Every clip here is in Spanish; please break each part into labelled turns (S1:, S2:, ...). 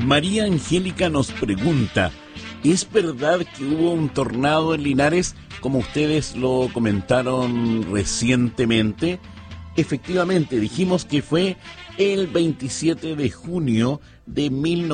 S1: María Angélica nos pregunta, ¿es verdad que hubo un tornado en Linares, como ustedes lo comentaron recientemente? Efectivamente, dijimos que fue el 27 de junio de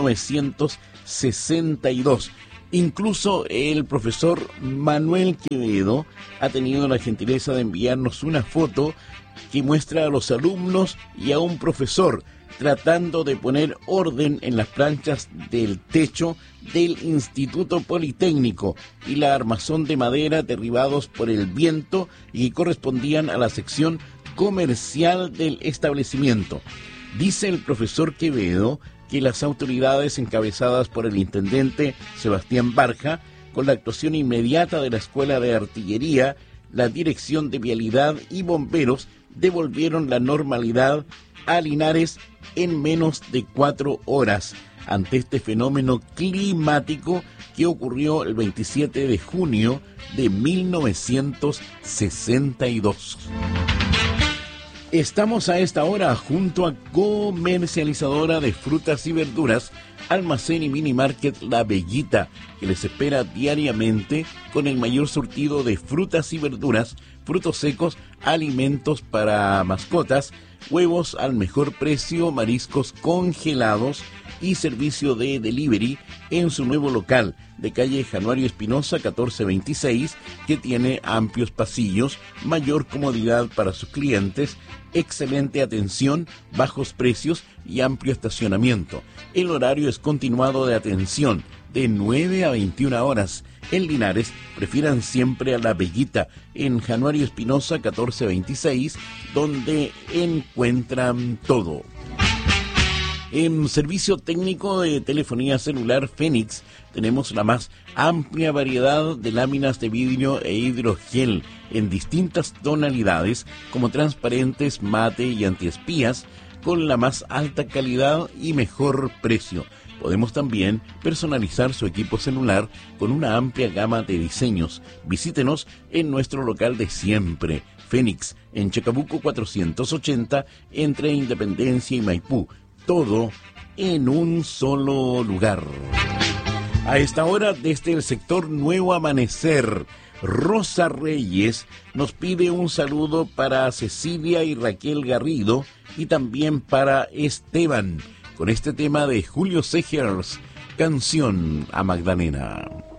S1: 1962. Incluso el profesor Manuel Quevedo ha tenido la gentileza de enviarnos una foto que muestra a los alumnos y a un profesor tratando de poner orden en las planchas del techo del Instituto Politécnico y la armazón de madera derribados por el viento y que correspondían a la sección comercial del establecimiento. Dice el profesor Quevedo que las autoridades encabezadas por el intendente Sebastián Barja, con la actuación inmediata de la Escuela de Artillería, la Dirección de Vialidad y Bomberos, devolvieron la normalidad a Linares en menos de 4 horas ante este fenómeno climático que ocurrió el 27 de junio de 1962. Estamos a esta hora junto a comercializadora de frutas y verduras, Almacén y Mini Market La Bellita, que les espera diariamente con el mayor surtido de frutas y verduras, frutos secos, alimentos para mascotas, huevos al mejor precio, mariscos congelados y servicio de delivery en su nuevo local de calle Januario Espinosa 1426, que tiene amplios pasillos, mayor comodidad para sus clientes, excelente atención, bajos precios y amplio estacionamiento. El horario es continuado de atención de 9 a 21 horas. En Linares, prefieran siempre a La Bellita, en Januario Espinosa 1426, donde encuentran todo. En servicio técnico de telefonía celular Fénix tenemos la más amplia variedad de láminas de vidrio e hidrogel en distintas tonalidades como transparentes, mate y antiespías, con la más alta calidad y mejor precio. Podemos también personalizar su equipo celular con una amplia gama de diseños. Visítenos en nuestro local de siempre, Fénix, en Chacabuco 480, entre Independencia y Maipú. Todo en un solo lugar. A esta hora, desde el sector Nuevo Amanecer, Rosa Reyes nos pide un saludo para Cecilia y Raquel Garrido y también para Esteban, con este tema de Julio Segers, Canción a Magdalena.